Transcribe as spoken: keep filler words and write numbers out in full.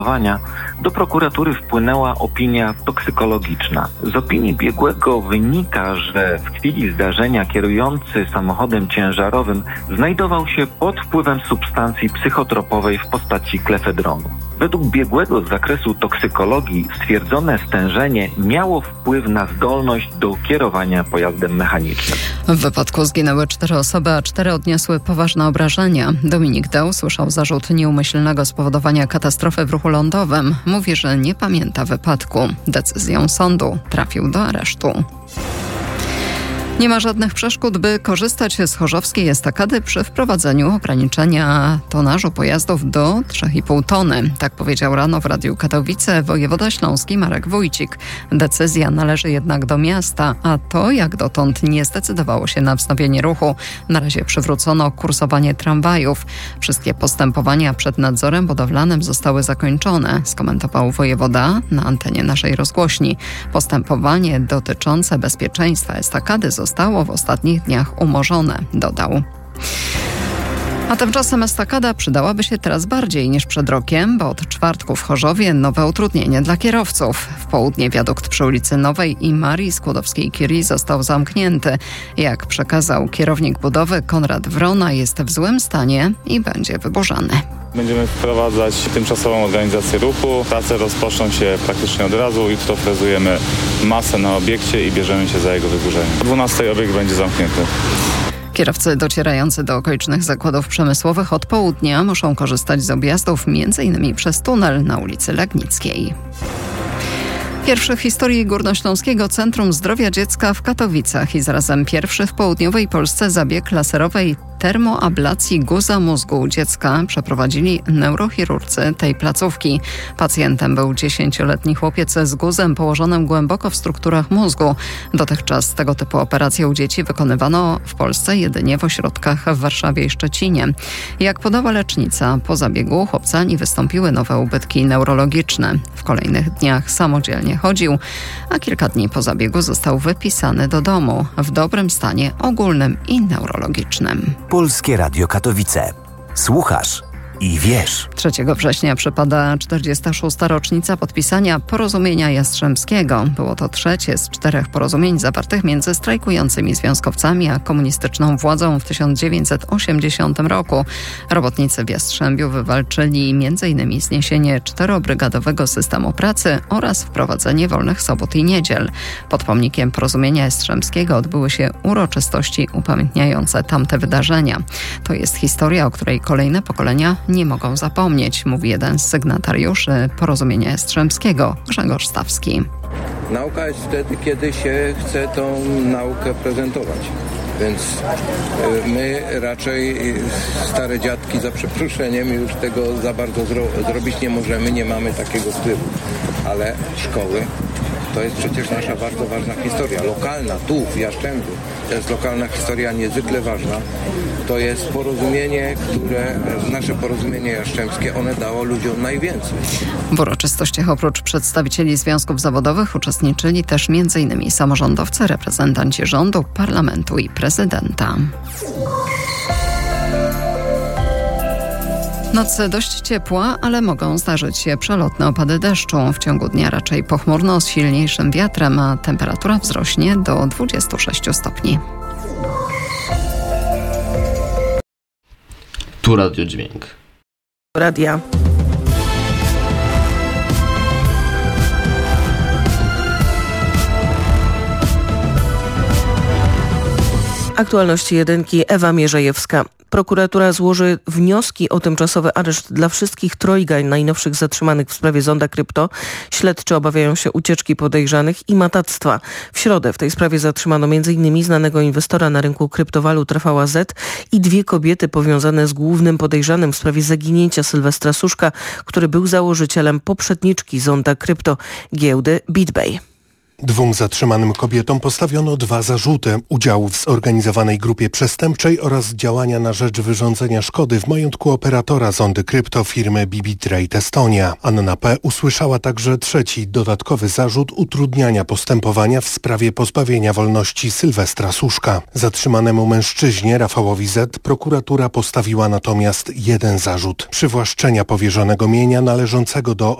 do prokuratury wpłynęła opinia toksykologiczna. Z opinii biegłego wynika, że w chwili zdarzenia kierujący samochodem ciężarowym znajdował się pod wpływem substancji psychotropowej w postaci klefedronu. Według biegłego z zakresu toksykologii stwierdzone stężenie miało wpływ na zdolność do kierowania pojazdem mechanicznym. W wypadku zginęły cztery osoby, a cztery odniosły poważne obrażenia. Dominik D. usłyszał zarzut nieumyślnego spowodowania katastrofy w ruchu lądowym. Mówi, że nie pamięta wypadku. Decyzją sądu trafił do aresztu. Nie ma żadnych przeszkód, by korzystać z chorzowskiej estakady przy wprowadzeniu ograniczenia tonażu pojazdów do trzy i pół tony. Tak powiedział rano w Radiu Katowice wojewoda śląski Marek Wójcik. Decyzja należy jednak do miasta, a to jak dotąd nie zdecydowało się na wznowienie ruchu. Na razie przywrócono kursowanie tramwajów. Wszystkie postępowania przed nadzorem budowlanym zostały zakończone, skomentował wojewoda na antenie naszej rozgłośni. Postępowanie dotyczące bezpieczeństwa estakady zostało zostało w ostatnich dniach umorzone, dodał. A tymczasem estakada przydałaby się teraz bardziej niż przed rokiem, bo od czwartku w Chorzowie nowe utrudnienie dla kierowców. W południe wiadukt przy ulicy Nowej i Marii Skłodowskiej-Curie został zamknięty. Jak przekazał kierownik budowy Konrad Wrona, jest w złym stanie i będzie wyburzany. Będziemy wprowadzać tymczasową organizację ruchu. Prace rozpoczną się praktycznie od razu. Jutro frezujemy masę na obiekcie i bierzemy się za jego wyburzenie. O dwunastej obiekt będzie zamknięty. Kierowcy docierający do okolicznych zakładów przemysłowych od południa muszą korzystać z objazdów między innymi przez tunel na ulicy Legnickiej. Pierwszy w historii Górnośląskiego Centrum Zdrowia Dziecka w Katowicach i zarazem pierwszy w południowej Polsce zabieg laserowej termoablacji guza mózgu u dziecka przeprowadzili neurochirurdzy tej placówki. Pacjentem był dziesięcioletni chłopiec z guzem położonym głęboko w strukturach mózgu. Dotychczas tego typu operacje u dzieci wykonywano w Polsce jedynie w ośrodkach w Warszawie i Szczecinie. Jak podała lecznica, po zabiegu chłopcani wystąpiły nowe ubytki neurologiczne. W kolejnych dniach samodzielnie chodził, a kilka dni po zabiegu został wypisany do domu w dobrym stanie ogólnym i neurologicznym. Polskie Radio Katowice. Słuchasz i wiesz. trzeciego września przypada czterdziesta szósta rocznica podpisania Porozumienia Jastrzębskiego. Było to trzecie z czterech porozumień zawartych między strajkującymi związkowcami a komunistyczną władzą w tysiąc dziewięćset osiemdziesiątym roku. Robotnicy w Jastrzębiu wywalczyli między innymi zniesienie czterobrygadowego systemu pracy oraz wprowadzenie wolnych sobot i niedziel. Pod pomnikiem Porozumienia Jastrzębskiego odbyły się uroczystości upamiętniające tamte wydarzenia. To jest historia, o której kolejne pokolenia nie mogą zapomnieć, mówi jeden z sygnatariuszy Porozumienia Jastrzębskiego, Grzegorz Stawski. Nauka jest wtedy, kiedy się chce tą naukę prezentować. Więc my raczej, stare dziadki za przeproszeniem, już tego za bardzo zro- zrobić nie możemy, nie mamy takiego wpływu. Ale szkoły to jest przecież nasza bardzo ważna historia, lokalna, tu w Jastrzębiu. To jest lokalna historia niezwykle ważna. To jest porozumienie, które, nasze porozumienie jastrzębskie, one dało ludziom najwięcej. W uroczystościach oprócz przedstawicieli związków zawodowych uczestniczyli też między innymi samorządowcy, reprezentanci rządu, parlamentu i prezydenta. Noc dość ciepła, ale mogą zdarzyć się przelotne opady deszczu. W ciągu dnia raczej pochmurno z silniejszym wiatrem, a temperatura wzrośnie do dwudziestu sześciu stopni. Tu Radio Dźwięk. Radia. Aktualności jedynki, Ewa Mierzejewska. Prokuratura złoży wnioski o tymczasowy areszt dla wszystkich trojga najnowszych zatrzymanych w sprawie Zonda Krypto. Śledczy obawiają się ucieczki podejrzanych i matactwa. W środę w tej sprawie zatrzymano między innymi znanego inwestora na rynku kryptowalut Rafała Z i dwie kobiety powiązane z głównym podejrzanym w sprawie zaginięcia Sylwestra Suszka, który był założycielem poprzedniczki Zonda Krypto, giełdy BitBay. Dwóm zatrzymanym kobietom postawiono dwa zarzuty: udziału w zorganizowanej grupie przestępczej oraz działania na rzecz wyrządzenia szkody w majątku operatora zondy krypto firmy B B Trade Estonia. Anna P. usłyszała także trzeci, dodatkowy zarzut utrudniania postępowania w sprawie pozbawienia wolności Sylwestra Suszka. Zatrzymanemu mężczyźnie Rafałowi Z. prokuratura postawiła natomiast jeden zarzut: przywłaszczenia powierzonego mienia należącego do